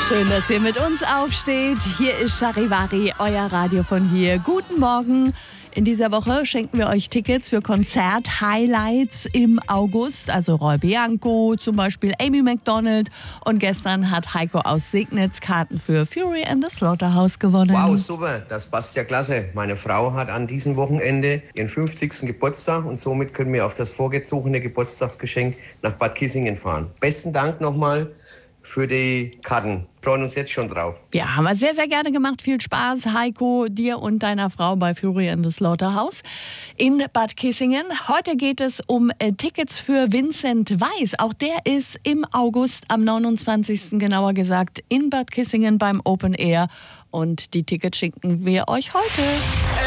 Schön, dass ihr mit uns aufsteht. Hier ist Charivari, euer Radio von hier. Guten Morgen. In dieser Woche schenken wir euch Tickets für Konzert-Highlights im August. Also Roy Bianco, zum Beispiel Amy Macdonald. Und gestern hat Heiko aus Signitz Karten für Fury and the Slaughterhouse gewonnen. Wow, super, das passt ja klasse. Meine Frau hat an diesem Wochenende ihren 50. Geburtstag und somit können wir auf das vorgezogene Geburtstagsgeschenk nach Bad Kissingen fahren. Besten Dank nochmal für die Karten. Freuen uns jetzt schon drauf. Ja, haben wir sehr, sehr gerne gemacht. Viel Spaß, Heiko, dir und deiner Frau bei Fury and the Slaughterhouse in Bad Kissingen. Heute geht es um Tickets für Vincent Weiss. Auch der ist im August, am 29. genauer gesagt, in Bad Kissingen beim Open Air. Und die Tickets schicken wir euch heute.